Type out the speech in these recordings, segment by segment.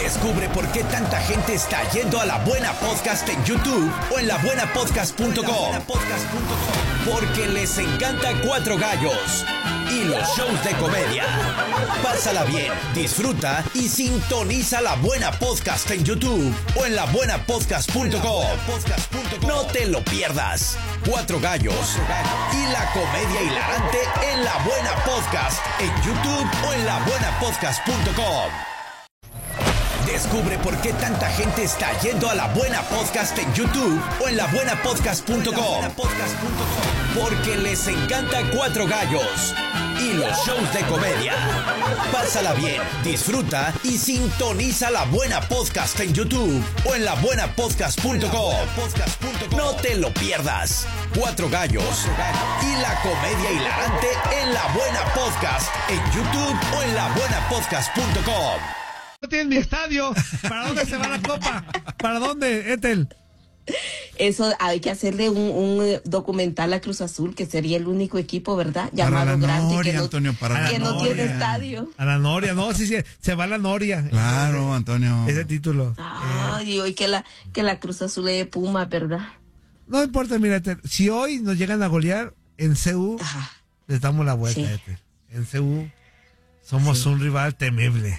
Descubre por qué tanta gente está yendo a La Buena Podcast en YouTube o en labuenapodcast.com. Porque les encanta Cuatro Gallos y los shows de comedia. Pásala bien, disfruta y sintoniza La Buena Podcast en YouTube o en labuenapodcast.com. No te lo pierdas. Cuatro Gallos y la comedia hilarante en La Buena Podcast en YouTube o en labuenapodcast.com. Descubre por qué tanta gente está yendo a La Buena Podcast en YouTube o en labuenapodcast.com. Porque les encanta Cuatro Gallos y los shows de comedia. Pásala bien, disfruta y sintoniza La Buena Podcast en YouTube o en labuenapodcast.com. No te lo pierdas. Cuatro Gallos y la comedia hilarante en La Buena Podcast en YouTube o en labuenapodcast.com. No tienen mi estadio. ¿Para dónde se va la copa? ¿Para dónde, Ethel? Eso hay que hacerle un documental a Cruz Azul, que sería el único equipo, ¿verdad? Llamado grande, Noria, que no, Antonio, para que la no Noria. tiene estadio. A la Noria, no, sí, se va a la Noria. Claro, Antonio. Ese título. Ay, hoy que la Cruz Azul es Puma, ¿verdad? No importa, mira, Ethel, si hoy nos llegan a golear en CU, les damos la vuelta, Sí. Ethel. En CU somos un rival temible.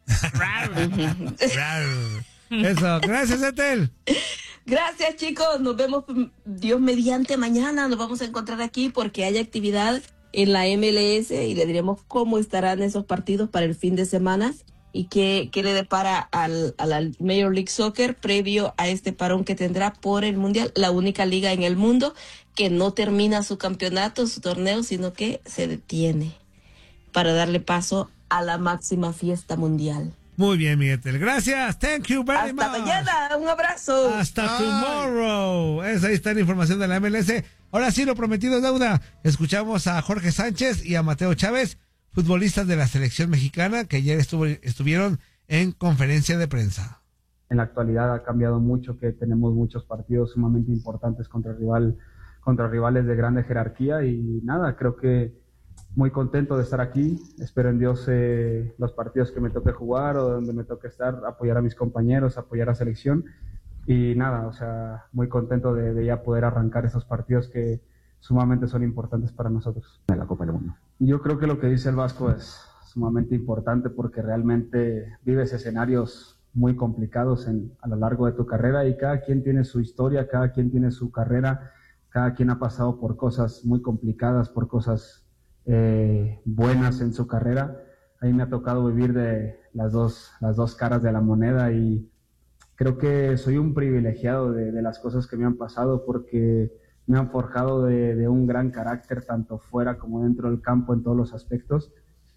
Eso, gracias, Ethel. Gracias, chicos. Nos vemos, Dios mediante, mañana. Nos vamos a encontrar aquí porque hay actividad en la MLS y le diremos cómo estarán esos partidos para el fin de semana y qué le depara a la Major League Soccer previo a este parón que tendrá por el Mundial, la única liga en el mundo que no termina su campeonato, su torneo, sino que se detiene para darle paso a la máxima fiesta mundial. Muy bien, mi Ethel. Gracias. Thank you very much. Hasta mañana. Un abrazo. Hasta tomorrow. Ahí está la información de la MLS. Ahora sí, lo prometido es deuda. Escuchamos a Jorge Sánchez y a Mateo Chávez, futbolistas de la selección mexicana, que ayer estuvieron en conferencia de prensa. En la actualidad ha cambiado mucho, que tenemos muchos partidos sumamente importantes contra rivales de grande jerarquía y nada, creo que muy contento de estar aquí. Espero en Dios los partidos que me toque jugar o donde me toque estar, apoyar a mis compañeros, apoyar a selección y nada, o sea, muy contento de ya poder arrancar esos partidos que sumamente son importantes para nosotros en la Copa del Mundo. Yo creo que lo que dice el Vasco es sumamente importante porque realmente vives escenarios muy complicados a lo largo de tu carrera y cada quien tiene su historia, cada quien tiene su carrera, cada quien ha pasado por cosas muy complicadas, por cosas buenas en su carrera. A mí me ha tocado vivir de las dos caras de la moneda y creo que soy un privilegiado de las cosas que me han pasado porque me han forjado de un gran carácter tanto fuera como dentro del campo en todos los aspectos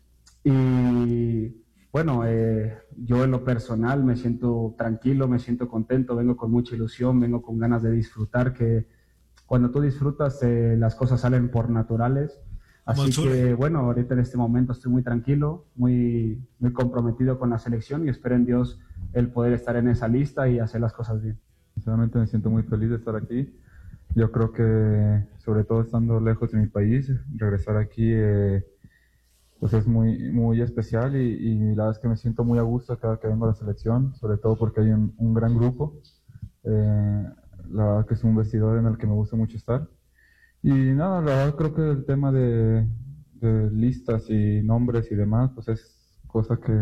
y bueno, yo en lo personal me siento tranquilo, me siento contento, vengo con mucha ilusión, vengo con ganas de disfrutar, que cuando tú disfrutas las cosas salen por naturales. Así que bueno, ahorita en este momento estoy muy tranquilo, muy comprometido con la selección y espero en Dios el poder estar en esa lista y hacer las cosas bien. Sinceramente me siento muy feliz de estar aquí. Yo creo que sobre todo estando lejos de mi país, regresar aquí pues es muy especial y la verdad es que me siento muy a gusto cada que vengo a la selección, sobre todo porque hay un gran grupo. La verdad que es un vestidor en el que me gusta mucho estar. Y nada, la verdad creo que el tema de listas y nombres y demás, pues es cosa que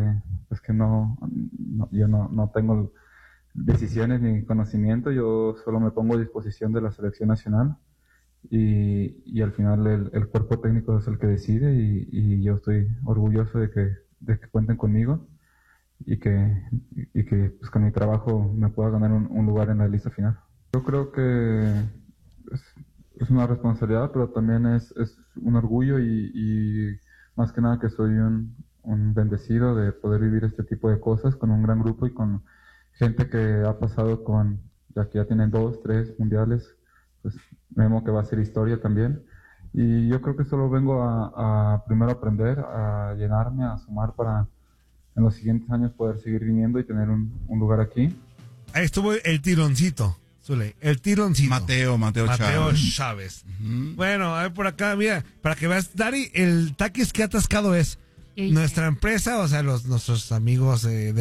yo no tengo decisiones ni conocimiento, yo solo me pongo a disposición de la selección nacional y al final el cuerpo técnico es el que decide y yo estoy orgulloso de que cuenten conmigo y que pues con mi trabajo me pueda ganar un lugar en la lista final. Yo creo que es una responsabilidad, pero también es un orgullo y más que nada que soy un bendecido de poder vivir este tipo de cosas con un gran grupo y con gente que ha pasado ya que ya tienen 2, 3 mundiales, pues vemos que va a ser historia también. Y yo creo que solo vengo a primero aprender, a llenarme, a sumar para en los siguientes años poder seguir viniendo y tener un lugar aquí. Ahí estuvo el tironcito. Zule, el tironcito. Mateo Chávez. Bueno, a ver por acá, mira, para que veas, Dari, el taquis que atascado es nuestra empresa, o sea, nuestros amigos de